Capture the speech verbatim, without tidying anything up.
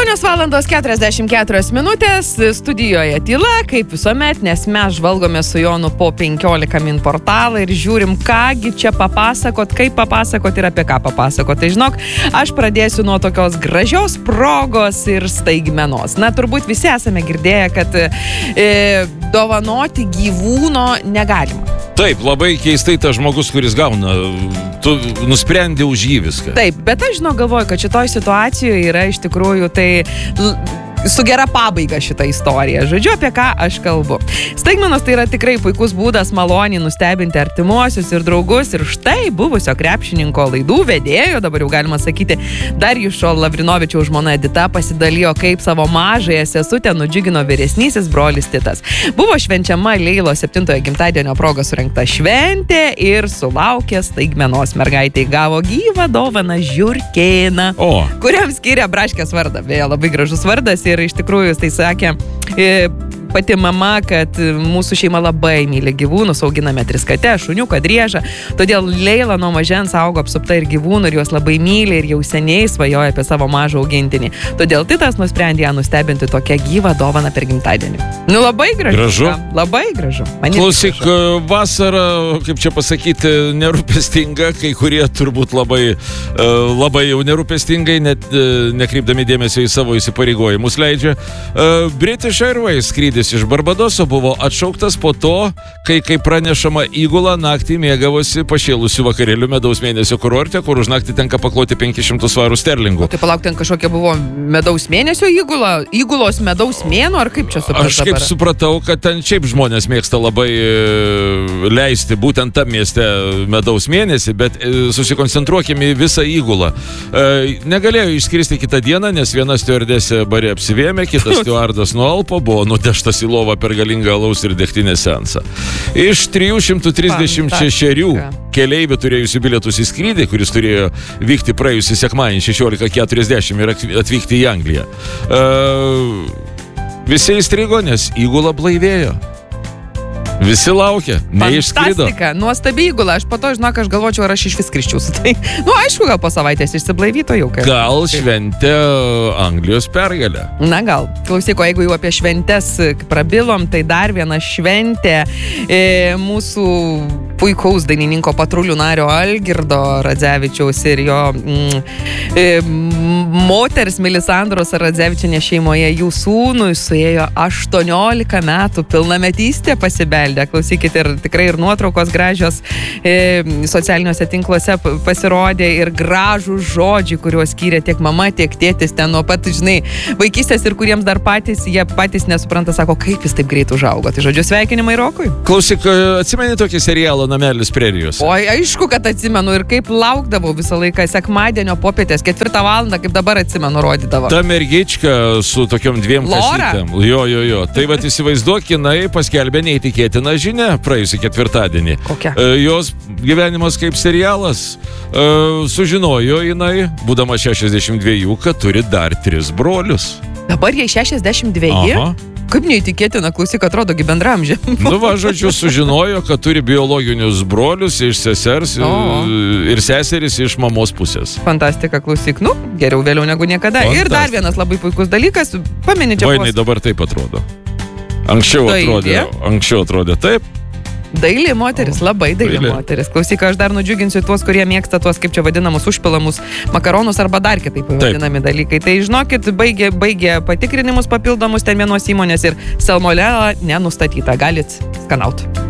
aštuonios valandos keturiasdešimt keturios minutės, studijoje tyla, kaip visuomet, nes mes žvalgome su Jonu po penkiolika min portalą ir žiūrim, kągi čia papasakot, kaip papasakot ir apie ką papasakot. Tai žinok, aš pradėsiu nuo tokios gražios progos ir staigmenos. Na, turbūt visi esame girdėję, kad e, dovanoti gyvūno negalima. Taip, labai keistai tas žmogus, kuris gauna, tu nusprendi už jį viską. Taip, bet aš žinau, galvoju, kad šitoj situacijoje yra iš tikrųjų tai su gera pabaiga šitą istoriją. Žodžiu, apie ką aš kalbu. Staigmenos tai yra tikrai puikus būdas maloniai nustebinti artimuosius ir draugus. Ir štai buvusio krepšininko laidų vedėjo, dabar jau galima sakyti, Darjušo Lavrinovičiaus žmona Edita pasidalijo, kaip savo mažąją sesutę nudžiugino vyresnysis brolis Titas. Buvo švenčiama Leilo septintojo gimtadienio proga surengta šventė ir sulaukė staigmenos. Mergaitė gavo gyvą dovaną žiurkėną, O. kuriam skiria Braškės vardą. Beje, labai gražus vardas. Ir iš tikrųjų jis tai sakė e, pati mama, kad mūsų šeima labai myli gyvūnus, auginame tris kates, šuniuką, driežą. Todėl Leila nuo mažens augo apsupta ir gyvūnų ir juos labai myli ir jau seniai svajoja apie savo mažą augintinį. Todėl Titas nusprendė ją nustebinti tokią gyvą dovaną per gimtadienį. Nu labai gražu. Gražu. Labai gražu. Klausyk, vasara, kaip čia pasakyti, nerūpestinga, kai kurie turbūt labai, labai jau nerūpestingai, net nekreipdami dėmesio į savo įsipareigojimus leidžia. British Airways skrydis iš Barbadoso buvo atšauktas po to, kai, kai pranešama, įgula naktį mėgavosi pašėlusių vakarėlių medaus mėnesio kurorte, kur už naktį tenka pakloti penkis šimtus svarų sterlingų. O tai palauk, ten kažkokia buvo medaus mėnesio įgula, įgulos medaus mėno, ar kaip čia supratau? Aš kaip dabar supratau, kad ten šiaip žmonės mėgsta labai e, leisti būtent tam mieste medaus mėnesį, bet e, susikoncentruokime į visą įgulą. E, negalėjo išskristi kitą dieną, nes viena stewardesė bare apsivėmė, kitas stewardas nualpo, buvo nudeštas į lovą per galingą alaus ir degtinės seansą. Iš trijų šimtų trisdešimt šešių keleivių turėjusių bilietus į skrydį, kuris turėjo vykti praėjusį sekmadienį šešiolika keturiasdešimt ir atvykti į Angliją. Uh, visi įstrigo, nes įgula blaivėjo. Visi laukia, neišskrido. Fantastika, nuostabi įgula. Aš po to, žinok, aš galvočiau, ar aš iš vis skriščiau su tai. Nu, aišku, gal po savaitės išsiblaivyto jau. Kai... Gal šventė Anglijos pergalę. Na, gal. Klausyk, o jeigu jau apie šventes prabilom, tai dar viena šventė e, mūsų puikaus dainininko patrulių nario Algirdo Radzevičiaus ir jo mm, e, moters Melisandros Radzevičienės šeimoje jų sūnui suėjo aštuoniolika metų, pilnametystė pasibeldė. Klausykit, ir tikrai ir nuotraukos gražios e, socialiniuose tinkluose pasirodė ir gražų žodžiai, kuriuos skyrė tiek mama, tiek tėtis ten nuo pat, žinai, vaikystės ir kuriems dar patys, jie patys nesupranta, sako, kaip jis taip greit užaugo. Tai žodžiu, sveikinimai Rokui. Klausyk, atsimeni tokį serialą Namelis prerijos? Oi, aišku, kad atsimenu ir kaip laukdavau visą laiką sekmadienio popietės, ketvirtą valandą, kaip dabar atsimenu, rodydavo. Ta mergička su tokiom dviem Lora? kasytėm. Jo, jo, jo. Tai vat įsivaizduok, jinai paskelbė neįtikėtiną žinią praėjusį ketvirtadienį. Kokia? E, jos gyvenimas kaip serialas. E, sužinojo jinai, būdama šešiasdešimt dviejų, kad turi dar tris brolius. Dabar jai šešiasdešimt dveji? Aha. Kaip neįtikėtina, klausyk, atrodo, gi bendramžė. Nu, va, žodžiu, sužinojo, kad turi biologinius brolius iš sesers o. ir seseris iš mamos pusės. Fantastika, klausyk. Nu, geriau vėliau negu niekada. Fantastika. Ir dar vienas labai puikus dalykas. Pameni čia. Vainai dabar taip atrodo. Anksčiau atrodė, anksčiau atrodė taip. Daili moteris, labai daili Dailė. moteris. Klausyk, aš dar nudžiuginsiu tuos, kurie mėgsta tuos, kaip čia vadinamus, užpilamus makaronus arba dar kitaip vadinami dalykai. Tai žinokit, baigė, baigė patikrinimus papildomus ten vienos įmonės ir salmonela nenustatyta. Galit skanauti.